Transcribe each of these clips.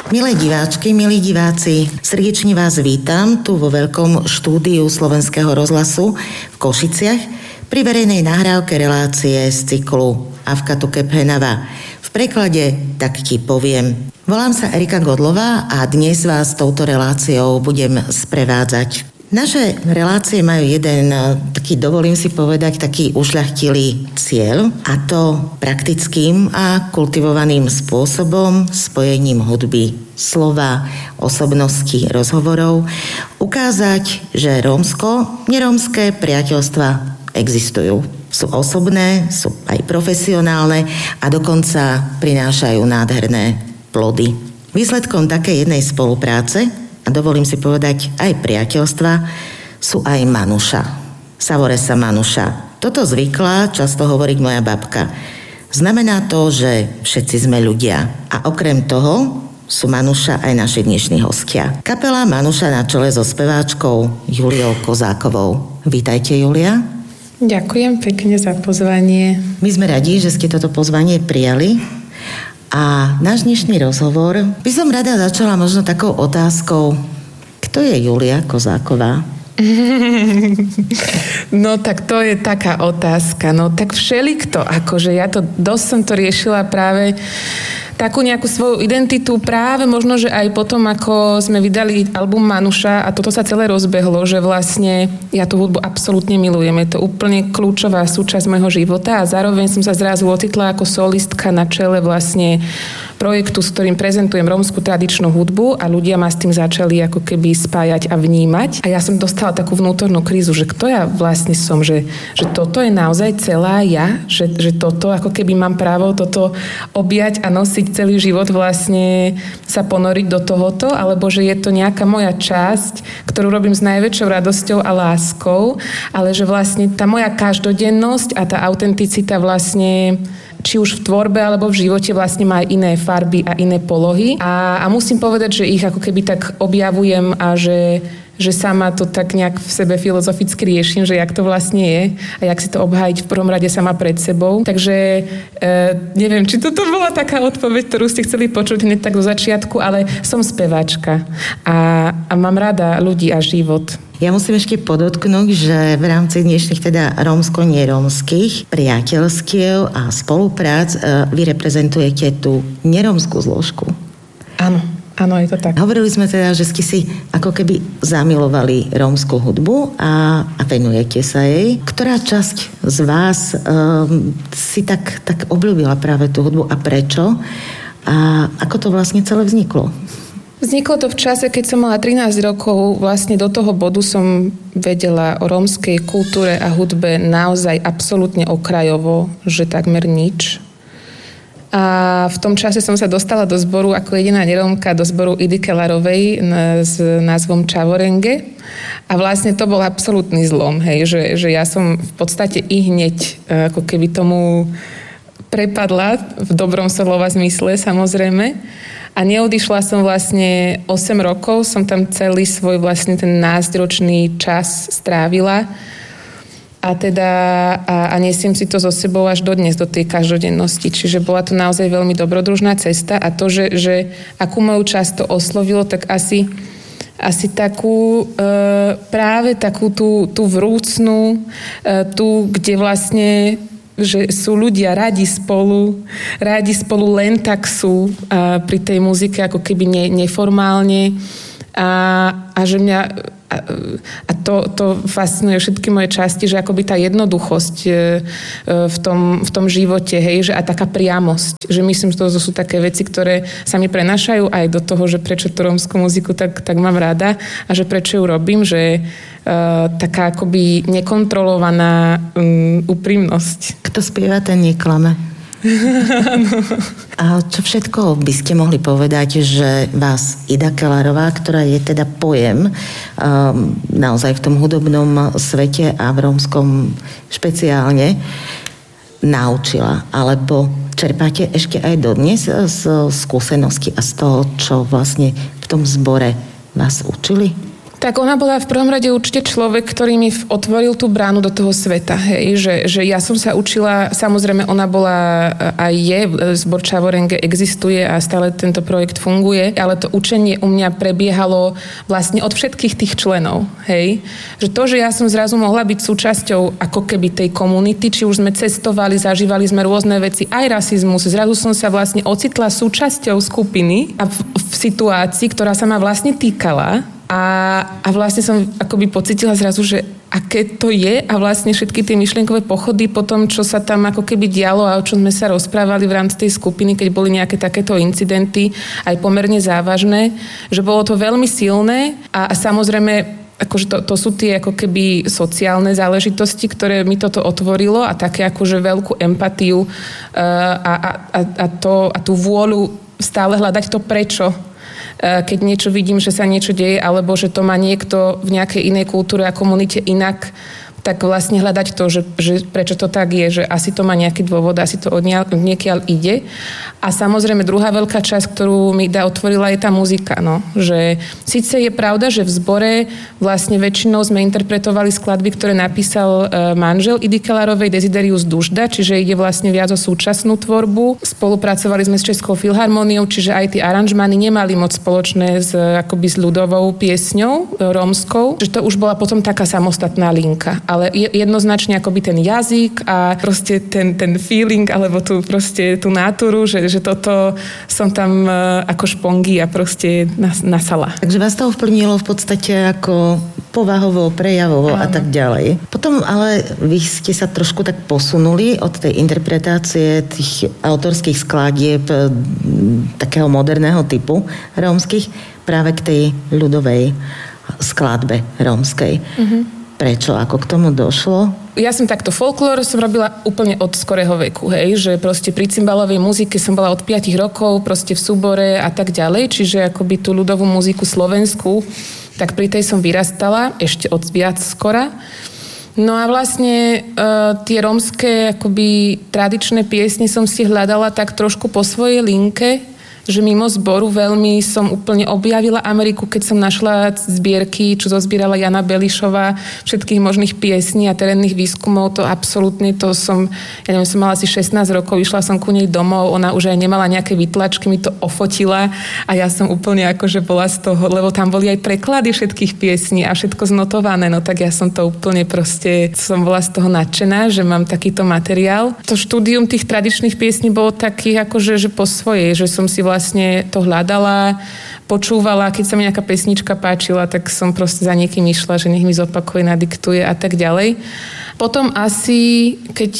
Milé diváčky, milí diváci, srdečne vás vítam tu vo veľkom štúdiu Slovenského rozhlasu v Košiciach pri verejnej nahrávke relácie z cyklu Avka tu Kephenava. V preklade tak ti poviem. Volám sa Erika Godlová a dnes vás touto reláciou budem sprevádzať. Naše relácie majú jeden taký, dovolím si povedať, taký ušľachtilý cieľ, a to praktickým a kultivovaným spôsobom, spojením hudby, slova, osobností, rozhovorov, ukázať, že rómsko-nerómske priateľstva existujú. Sú osobné, sú aj profesionálne a dokonca prinášajú nádherné plody. Výsledkom takej jednej spolupráce, a dovolím si povedať aj priateľstva, sú aj manuša. Savoresa manuša. Toto zvykla často hovoriť moja babka. Znamená to, že všetci sme ľudia. A okrem toho sú manuša aj naši dnešní hostia. Kapela Manuša na čele so speváčkou Juliou Kozákovou. Vítajte, Julia. Ďakujem pekne za pozvanie. My sme radi, že ste toto pozvanie prijali. A náš dnešný rozhovor by som rada začala možno takou otázkou. Kto je Julia Kozáková? No tak to je taká otázka. No tak všelikto, akože ja to dosť som to riešila práve takú nejakú svoju identitu práve možno, že aj potom, ako sme vydali album Manuša a toto sa celé rozbehlo, že vlastne ja tú hudbu absolútne milujem. Je to úplne kľúčová súčasť môjho života a zároveň som sa zrazu ocitla ako solistka na čele vlastne projektu, s ktorým prezentujem rómsku tradičnú hudbu a ľudia ma s tým začali ako keby spájať a vnímať. A ja som dostala takú vnútornú krízu, že kto ja vlastne som, že toto je naozaj celá ja, že toto ako keby mám právo toto objať a nosiť celý život, vlastne sa ponoriť do tohoto, alebo že je to nejaká moja časť, ktorú robím s najväčšou radosťou a láskou, ale že vlastne tá moja každodennosť a tá autenticita vlastne či už v tvorbe alebo v živote vlastne má aj iné farby a iné polohy. A musím povedať, že ich ako keby tak objavujem a že sama to tak nejak v sebe filozoficky riešim, že jak to vlastne je a jak si to obhájiť v prvom rade sama pred sebou. Takže neviem, či toto bola taká odpoveď, ktorú ste chceli počuť hneď tak do začiatku, ale som speváčka a mám rada ľudí a život. Ja musím ešte podotknúť, že v rámci dnešných teda rómsko-nerómskych priateľstiev a spoluprác vy reprezentujete tú nerómskú zložku. Áno, je to tak. Hovorili sme teda, že ste si ako keby zamilovali rómsku hudbu a venujete sa jej. Ktorá časť z vás si tak obľúbila práve tú hudbu a prečo? A ako to vlastne celé vzniklo? Vzniklo to v čase, keď som mala 13 rokov. Vlastne do toho bodu som vedela o rómskej kultúre a hudbe naozaj absolútne okrajovo, že takmer nič. A v tom čase som sa dostala do zboru ako jediná nerómka do zboru Idy Kellarovej s názvom Čavorenge. A vlastne to bol absolútny zlom, hej, že ja som v podstate i hneď ako keby tomu prepadla v dobrom slova zmysle, samozrejme. A neodišla som vlastne 8 rokov, som tam celý svoj vlastne ten 9-ročný čas strávila a nesiem si to so sebou až dodnes, do tej každodennosti. Čiže bola to naozaj veľmi dobrodružná cesta a to, že akú moju časť to oslovilo, tak asi takú práve takú tú vrúcnú, tú, kde vlastne že sú ľudia radi spolu len tak sú pri tej muzike ako keby neformálne a že mňa a to fascinuje všetky moje časti, že akoby tá jednoduchosť v tom živote, hej, že a taká priamosť, že myslím, že to sú také veci, ktoré sa mi prenášajú aj do toho, že prečo tú rómsku muziku tak mám rada a že prečo ju robím, že taká akoby nekontrolovaná úprimnosť. Kto spieva, ten neklame. A čo všetko by ste mohli povedať, že vás Ida Kellarová, ktorá je teda pojem naozaj v tom hudobnom svete a v rómskom špeciálne naučila, alebo čerpáte ešte aj dodnes z skúsenosti a z toho, čo vlastne v tom zbore vás učili? Tak ona bola v prvom rade určite človek, ktorý mi otvoril tú bránu do toho sveta. Hej? Že ja som sa učila, samozrejme ona bola aj je, zbor Čavorenge existuje a stále tento projekt funguje, ale to učenie u mňa prebiehalo vlastne od všetkých tých členov. Hej? Že to, že ja som zrazu mohla byť súčasťou ako keby tej komunity, či už sme cestovali, zažívali sme rôzne veci, aj rasizmus, zrazu som sa vlastne ocitla súčasťou skupiny a v situácii, ktorá sa ma vlastne týkala. A vlastne som akoby pocítila zrazu, že aké to je a vlastne všetky tie myšlienkové pochody po tom, čo sa tam ako keby dialo a o čom sme sa rozprávali v rámci tej skupiny, keď boli nejaké takéto incidenty, aj pomerne závažné, že bolo to veľmi silné a samozrejme akože to sú tie ako keby sociálne záležitosti, ktoré mi toto otvorilo a také akože veľkú empatiu a tú vôľu stále hľadať to prečo. Keď niečo vidím, že sa niečo deje, alebo že to má niekto v nejakej inej kultúre a komunite inak, tak vlastne hľadať to, že prečo to tak je, že asi to má nejaký dôvod, asi to odniekiaľ ide. A samozrejme druhá veľká časť, ktorú mi otvorila, je tá muzika. No. Že síce je pravda, že v zbore vlastne väčšinou sme interpretovali skladby, ktoré napísal manžel Idy Kellarovej, Desiderius Dužda, čiže ide vlastne viac o súčasnú tvorbu. Spolupracovali sme s Českou filharmoniou, čiže aj tie aranžmány nemali moc spoločné akoby s ľudovou piesňou rómskou, že to už bola potom taká samostatná linka. Ale jednoznačne akoby ten jazyk a proste ten feeling, alebo tú náturu, že toto som tam ako špongy a proste nasala. Takže vás to ovplyvnilo v podstate ako povahovo, prejavovo a tak ďalej. Potom ale vy ste sa trošku tak posunuli od tej interpretácie tých autorských skladieb takého moderného typu rómskych práve k tej ľudovej skladbe rómskej. Prečo? Ako k tomu došlo? Ja som takto folklór som robila úplne od skorého veku, hej, že proste pri cymbalovej muzike som bola od 5 rokov, proste v súbore a tak ďalej, čiže akoby tú ľudovú muziku slovenskú, tak pri tej som vyrastala ešte od viac skora. No a vlastne tie rómske akoby tradičné piesne som si hľadala tak trošku po svojej linke, že mimo zboru veľmi som úplne objavila Ameriku, keď som našla zbierky, čo zozbierala Jana Belišová, všetkých možných piesní a terénnych výskumov, to absolútne, to som, ja neviem, som mala asi 16 rokov, išla som ku nej domov, ona už aj nemala nejaké vytlačky, mi to ofotila a ja som úplne akože bola z toho, lebo tam boli aj preklady všetkých piesní a všetko znotované, no tak ja som to úplne proste, som bola z toho nadšená, že mám takýto materiál. To štúdium tých tradičných piesní bolo takých akože, že po svojej, že som si vlastne to hľadala, počúvala, keď sa mi nejaká pesnička páčila, tak som proste za niekým išla, že nech mi zopakuje, nadiktuje a tak ďalej. Potom asi, keď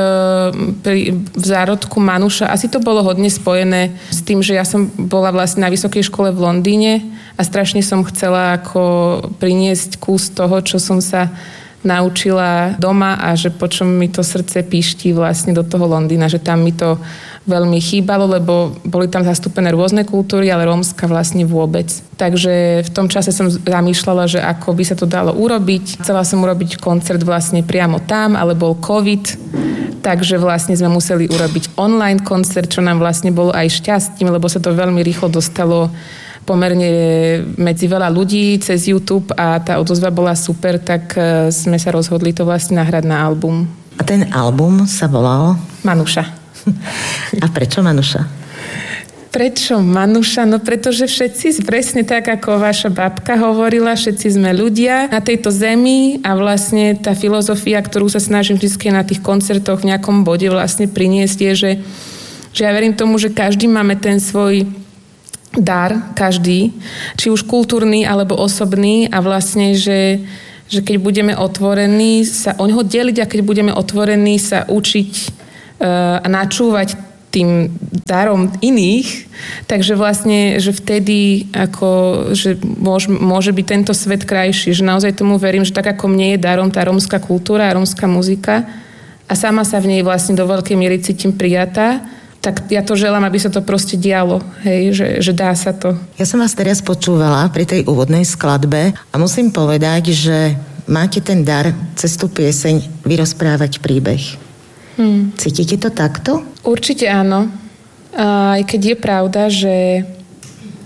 v zárodku Manuša, asi to bolo hodne spojené s tým, že ja som bola vlastne na vysokej škole v Londýne a strašne som chcela ako priniesť kus toho, čo som sa naučila doma a že po čom mi to srdce píšti vlastne do toho Londýna, že tam mi to veľmi chýbalo, lebo boli tam zastúpené rôzne kultúry, ale rómska vlastne vôbec. Takže v tom čase som zamýšľala, že ako by sa to dalo urobiť. Chcela som urobiť koncert vlastne priamo tam, ale bol COVID, takže vlastne sme museli urobiť online koncert, čo nám vlastne bolo aj šťastím, lebo sa to veľmi rýchlo dostalo pomerne medzi veľa ľudí cez YouTube a tá odozva bola super, tak sme sa rozhodli to vlastne nahrať na album. A ten album sa volal? Manuša. A prečo Manuša? Prečo Manuša? No pretože všetci, presne tak, ako vaša babka hovorila, všetci sme ľudia na tejto zemi a vlastne tá filozofia, ktorú sa snažím vždy na tých koncertoch v nejakom bode vlastne priniesť je, že ja verím tomu, že každý máme ten svoj dar, každý, či už kultúrny alebo osobný a vlastne, že keď budeme otvorení sa o ňoho deliť a keď budeme otvorení sa učiť a načúvať tým darom iných, takže vlastne, že vtedy ako, že môže byť tento svet krajší, že naozaj tomu verím, že tak ako mne je darom tá rómska kultúra a rómska muzika a sama sa v nej vlastne do veľkej miery cítim prijatá, tak ja to želám, aby sa to proste dialo, hej, že dá sa to. Ja som vás teraz počúvala pri tej úvodnej skladbe a musím povedať, že máte ten dar cez tú pieseň vyrozprávať príbeh. Cítite to takto? Určite áno. Aj keď je pravda, že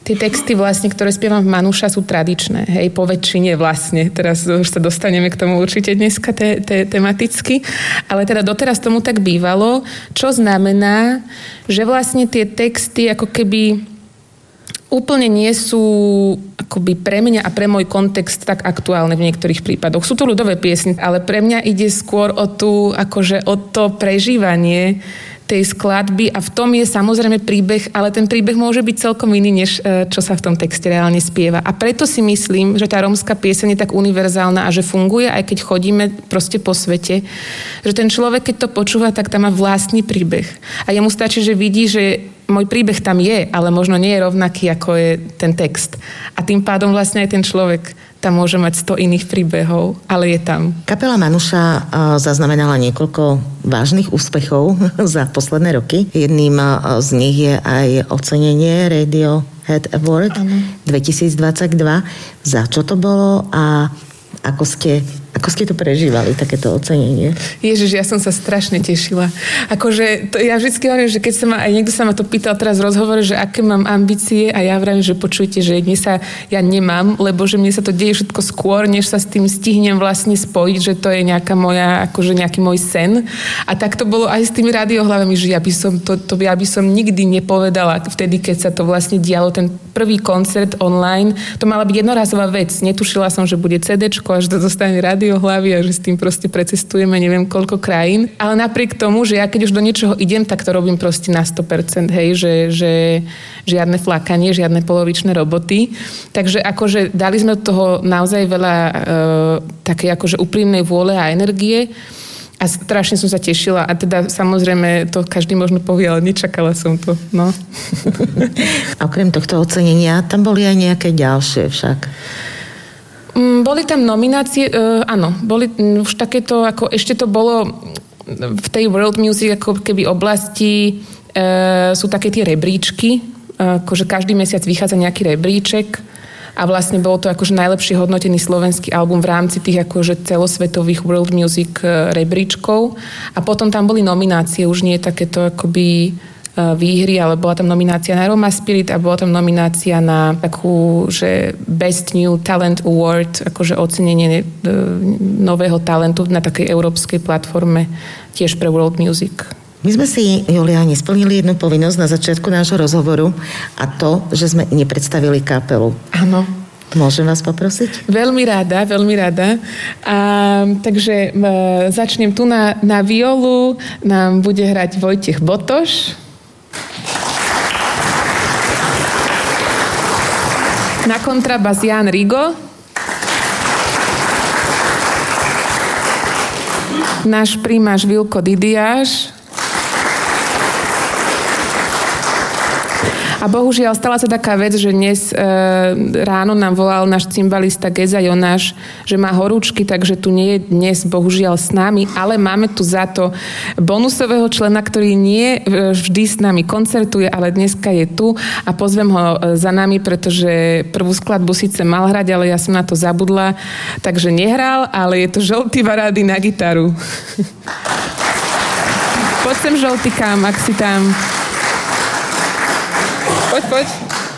Tie texty vlastne, ktoré spievam v Manúša, sú tradičné. Hej, po väčšine vlastne. Teraz už sa dostaneme k tomu určite dneska tematicky. Ale teda doteraz tomu tak bývalo, čo znamená, že vlastne tie texty ako keby úplne nie sú akoby pre mňa a pre môj kontext tak aktuálne v niektorých prípadoch. Sú to ľudové piesne, ale pre mňa ide skôr o to prežívanie tej skladby a v tom je samozrejme príbeh, ale ten príbeh môže byť celkom iný, než čo sa v tom texte reálne spieva. A preto si myslím, že tá rómska pieseň je tak univerzálna a že funguje, aj keď chodíme proste po svete, že ten človek, keď to počúva, tak tam má vlastný príbeh. A jemu stačí, že vidí, že môj príbeh tam je, ale možno nie je rovnaký, ako je ten text. A tým pádom vlastne aj ten človek tam môže mať 100 iných príbehov, ale je tam. Kapela Manúša zaznamenala niekoľko vážnych úspechov za posledné roky. Jedným z nich je aj ocenenie Radiohead Award 2022. Za čo to bolo a ako ste to prežívali, takéto ocenenie? Ježiš, ja som sa strašne tešila. Ja vždycky hovorím, že keď niekto sa ma to pýtal teraz v rozhovore, že aké mám ambície a ja vravím, že počujte, že ja nemám, lebo že mne sa to deje všetko skôr, než sa s tým stihnem vlastne spojiť, že to je nejaká moja, nejaký môj sen. A tak to bolo aj s tými radiohlavami, že ja by som nikdy nepovedala vtedy, keď sa to vlastne dialo, ten prvý koncert online, to mala byť jednorazová vec. Netušila som, že bude CDčko, až to dostane radiohlavy a že s tým proste precestujeme neviem koľko krajín. Ale napriek tomu, že ja keď už do niečoho idem, tak to robím proste na 100%, hej, že žiadne flakanie, žiadne polovičné roboty. Takže akože dali sme do toho naozaj veľa takej akože úprimnej vôle a energie. A strašne som sa tešila. A teda samozrejme, to každý možno povie, ale nečakala som to. No. Okrem tohto ocenenia, tam boli aj nejaké ďalšie však. Boli tam nominácie, áno, boli už takéto, ako ešte to bolo v tej world music ako keby oblasti, sú také tie rebríčky, akože každý mesiac vychádza nejaký rebríček. A vlastne bolo to akože najlepšie hodnotený slovenský album v rámci tých akože celosvetových world music rebríčkov. A potom tam boli nominácie, už nie takéto akoby výhry, ale bola tam nominácia na Roma Spirit a bola tam nominácia na takú, že Best New Talent Award, akože ocenenie nového talentu na takej európskej platforme, tiež pre world music. My sme si, Julia, nesplnili jednu povinnosť na začiatku nášho rozhovoru a to, že sme nepredstavili kapelu. Áno. Môžem vás poprosiť? Veľmi rada. Takže začnem tu na violu. Nám bude hrať Vojtech Botoš. Na kontrabas Jan Rigo. Náš primáš Vilko Didiáš. A bohužiaľ stala sa taká vec, že dnes ráno nám volal náš cymbalista Geza Jonáš, že má horúčky, takže tu nie je dnes bohužiaľ s nami, ale máme tu za to bonusového člena, ktorý nie vždy s nami koncertuje, ale dneska je tu a pozvem ho za nami, pretože prvú skladbu síce mal hrať, ale ja som na to zabudla, takže nehral, ale je to Žolty Varády na gitaru. Poď sem, Žolty, kam, ak si tam... Poď.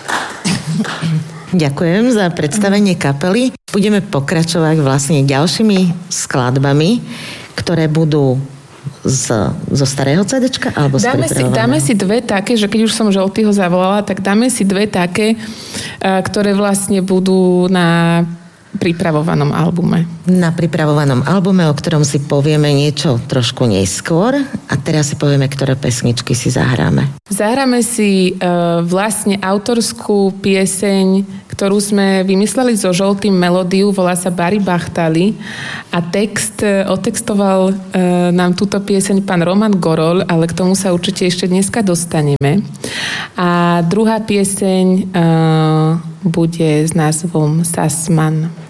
Ďakujem za predstavenie kapely. Budeme pokračovať vlastne ďalšími skladbami, ktoré budú zo starého CDčka alebo z pripravovaného? Dáme si dve také, že keď už som Žoltyho zavolala, tak dáme si dve také, ktoré vlastne budú na pripravovanom albume. Na pripravovanom albume, o ktorom si povieme niečo trošku neskôr a teraz si povieme, ktoré pesničky si zahráme. Zahráme si vlastne autorskú pieseň, ktorú sme vymysleli so Žoltým melódiu, volá sa Bari Bachtali a otextoval nám túto pieseň pán Roman Gorol, ale k tomu sa určite ešte dneska dostaneme. A druhá pieseň bude s názvom Sasman.